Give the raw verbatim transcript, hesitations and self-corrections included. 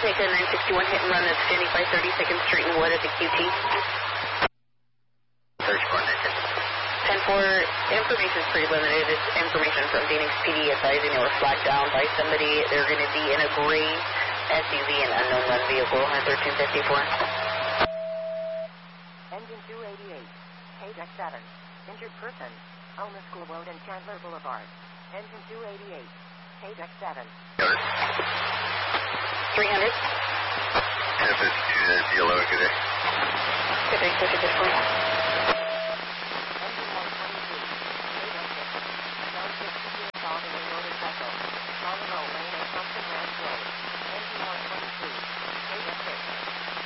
take a nine sixty-one hit and run at seventy-five thirty-second Street and Wood at the Q T. Search coordination. ten four, information is pretty limited. It's information from Phoenix P D advising they were flagged down by somebody. They're going to be in a gray S U V and unknown run vehicle on thirteen fifty-four. Engine two eighty-eight, K Deck seven, injured person, Elma School Road and Chandler Boulevard. Engine two eighty-eight, K Deck seven. three hundred. ten fifty-two, that's yellow, good day. Good day, good day, good day.